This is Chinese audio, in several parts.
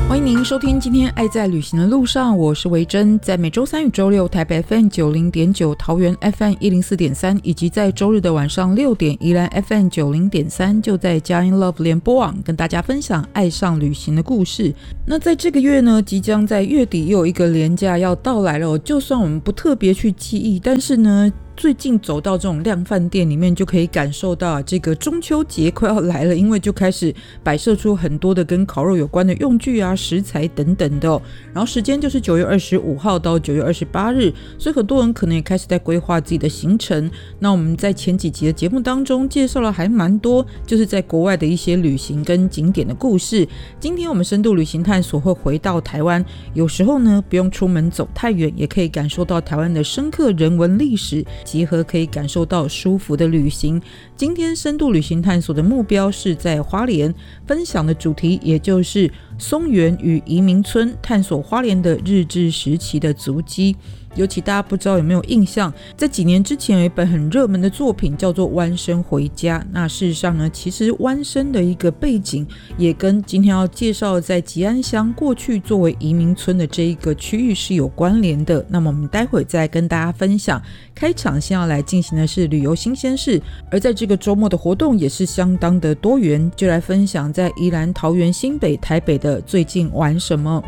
欢迎您收听今天爱在旅行的路上，我是维珍，在每周三与周六台北 FM90.9、桃园 FM104.3 以及在周日的晚上6点宜兰 FM90.3 就在佳音 Love 联播网跟大家分享爱上旅行的故事。那在这个月呢，即将在月底又有一个连假要到来了，就算我们不特别去记忆，但是呢最近走到这种量贩店里面就可以感受到这个中秋节快要来了，因为就开始摆设出很多的跟烤肉有关的用具啊、食材等等的然后时间就是9月25号到9月28日，所以很多人可能也开始在规划自己的行程。那我们在前几集的节目当中介绍了还蛮多，就是在国外的一些旅行跟景点的故事。今天我们深度旅行探索会回到台湾，有时候呢不用出门走太远，也可以感受到台湾的深刻人文历史，结合可以感受到舒服的旅行。今天深度旅行探索的目标是在花莲，分享的主题也就是松原与移民村，探索花莲的日治时期的足迹。尤其大家不知道有没有印象，在几年之前有一本很热门的作品叫做《弯生回家》。那事实上呢，其实弯生的一个背景也跟今天要介绍在吉安乡过去作为移民村的这一个区域是有关联的。那么我们待会再跟大家分享。开场先要来进行的是旅游新鲜事，而在这个周末的活动也是相当的多元，就来分享在宜兰、桃园、新北、台北的最近玩什么。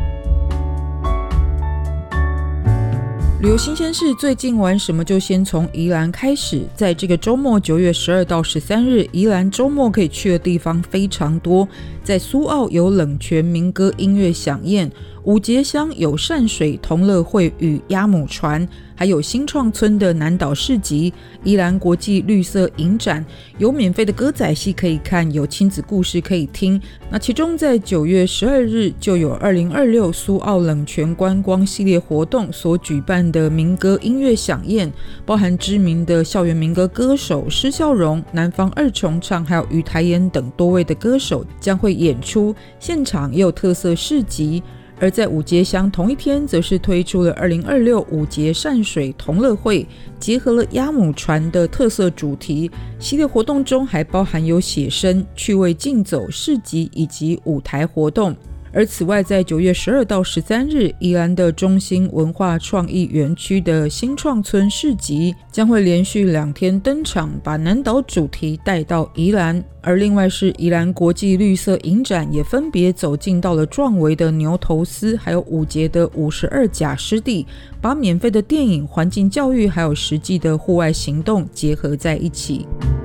旅游新鲜事最近玩什么，就先从宜兰开始。在这个周末9月12到13日，宜兰周末可以去的地方非常多。在苏澳有冷泉民歌音乐响宴，五节乡有善水同乐会与鸭母船，还有新创村的南岛市集，宜兰国际绿色影展，有免费的歌仔戏可以看，有亲子故事可以听。那其中在9月12日就有2026苏澳冷泉观光系列活动所举办的民歌音乐响宴，包含知名的校园民歌歌手施孝荣、南方二重唱还有于台妍等多位的歌手将会演出，现场也有特色市集。而在五节乡同一天则是推出了2026五节善水同乐会，结合了鸭母船的特色主题，系列活动中还包含有写生、趣味竞走、市集以及舞台活动。而此外在9月12到13日，宜兰的中心文化创意园区的新创村市集将会连续2天登场，把南岛主题带到宜兰。而另外是宜兰国际绿色影展也分别走进到了壮围的牛头丝还有五节的52甲湿地，把免费的电影、环境教育还有实际的户外行动结合在一起。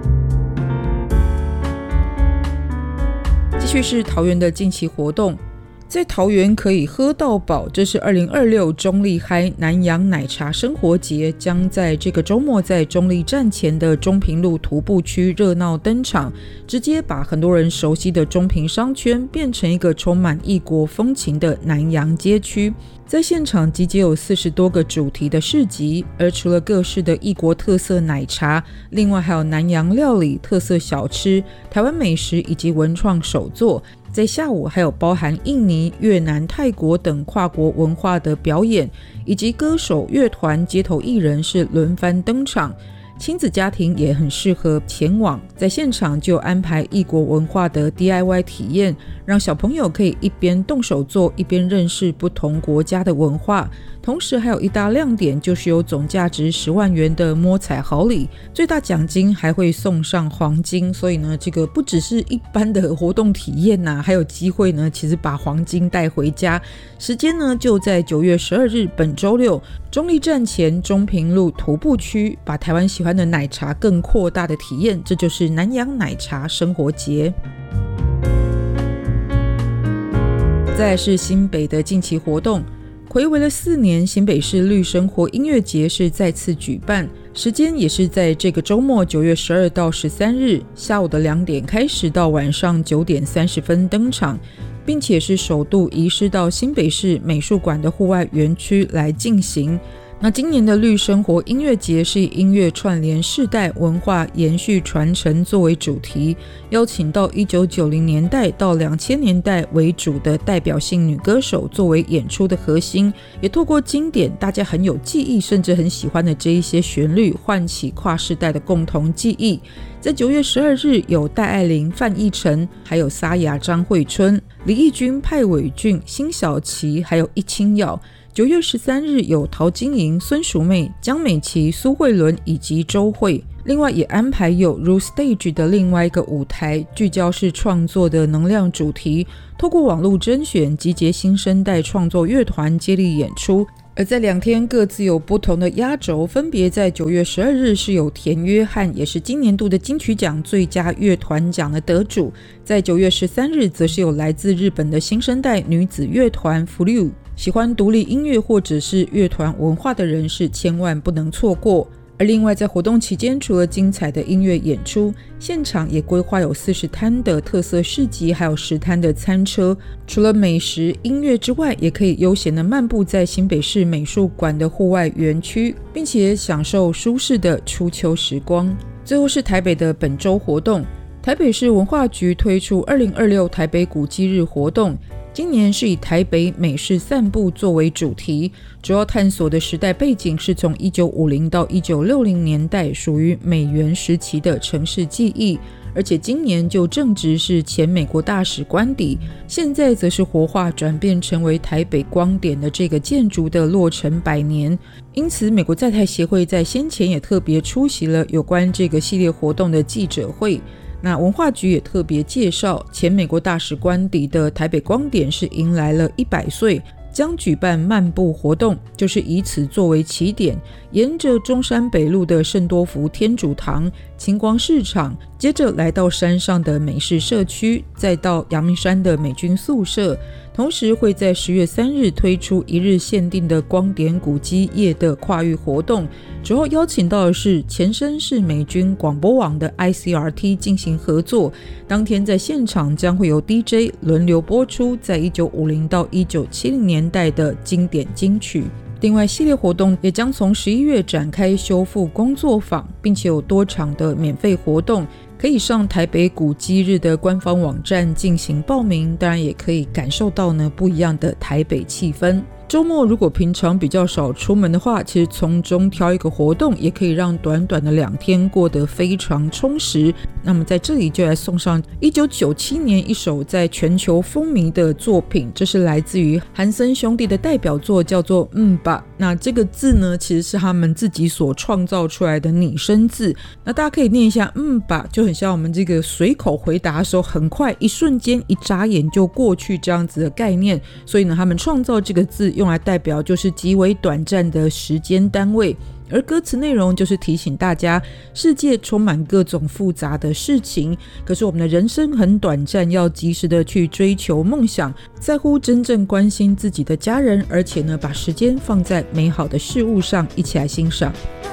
继续是桃园的近期活动，在桃园可以喝到饱，这是2026中立嗨南洋奶茶生活节，将在这个周末在中立站前的中平路徒步区热闹登场，直接把很多人熟悉的中平商圈变成一个充满异国风情的南洋街区。在现场集结有40多个主题的市集，而除了各式的异国特色奶茶，另外还有南洋料理、特色小吃、台湾美食以及文创手作。在下午还有包含印尼、越南、泰国等跨国文化的表演，以及歌手、乐团、街头艺人是轮番登场。亲子家庭也很适合前往，在现场就安排异国文化的 DIY 体验，让小朋友可以一边动手做，一边认识不同国家的文化。同时还有一大亮点，就是有总价值10万元的摸彩好礼，最大奖金还会送上黄金。所以呢，这个不只是一般的活动体验还有机会呢，其实把黄金带回家。时间呢就在9月12日本周六，中立站前中平路徒步区，把台湾喜欢的奶茶更扩大的体验，这就是南洋奶茶生活节。再来是新北的近期活动，睽违了4年，新北市绿生活音乐节是再次举办，时间也是在这个周末9月12到13日下午的2点开始，到晚上9点30分登场，并且是首度移师到新北市美术馆的户外园区来进行。 那今年的绿生活音乐节是以音乐串联世代文化延续传承作为主题，邀请到1990年代到2000年代为主的代表性女歌手作为演出的核心，也透过经典大家很有记忆甚至很喜欢的这一些旋律，唤起跨世代的共同记忆。在9月12日有戴爱玲、范逸臣，还有沙哑、张惠春、李翊君、派伟俊、辛晓琪，还有易清耀。9月13日有陶晶莹、孙淑媚、江美琪、苏慧伦以及周蕙。另外也安排有 RooStage 的另外一个舞台，聚焦式创作的能量主题，透过网络甄选集结新生代创作乐团接力演出。而在2天各自有不同的压轴，分别在9月12日是有田约翰，也是今年度的金曲奖最佳乐团奖的得主，在9月13日则是有来自日本的新生代女子乐团 FLU， 喜欢独立音乐或者是乐团文化的人士千万不能错过。而另外在活动期间，除了精彩的音乐演出，现场也规划有40摊的特色市集，还有10摊的餐车。除了美食音乐之外，也可以悠闲的漫步在新北市美术馆的户外园区，并且享受舒适的初秋时光。最后是台北的本周活动，台北市文化局推出2026台北古迹日活动，今年是以台北美式散步作为主题，主要探索的时代背景是从1950到1960年代，属于美援时期的城市记忆。而且今年就正值是前美国大使官邸，现在则是活化转变成为台北光点的这个建筑的落成100年。因此美国在台协会在先前也特别出席了有关这个系列活动的记者会。那文化局也特别介绍，前美国大使官邸的台北光点是迎来了100岁，将举办漫步活动，就是以此作为起点，沿着中山北路的圣多福天主堂、晴光市场，接着来到山上的美式社区，再到阳明山的美军宿舍。同时会在10月3日推出1日限定的光点古迹夜的跨域活动，主要邀请到的是前身是美军广播网的 ICRT 进行合作，当天在现场将会有 DJ 轮流播出在1950到1970年代的经典金曲。另外系列活动也将从11月展开修复工作坊，并且有多场的免费活动，可以上台北古迹日的官方网站进行报名，当然也可以感受到不一样的台北气氛。周末如果平常比较少出门的话，其实从中挑一个活动也可以让短短的2天过得非常充实。那么在这里就来送上1997年一首在全球风靡的作品，这是来自于韩森兄弟的代表作，叫做吧。那这个字呢，其实是他们自己所创造出来的拟声字，那大家可以念一下吧，就很像我们这个随口回答的时候很快一瞬间一眨眼就过去这样子的概念，所以呢他们创造这个字用来代表就是极为短暂的时间单位，而歌词内容就是提醒大家，世界充满各种复杂的事情，可是我们的人生很短暂，要及时的去追求梦想，在乎真正关心自己的家人，而且呢把时间放在美好的事物上，一起来欣赏。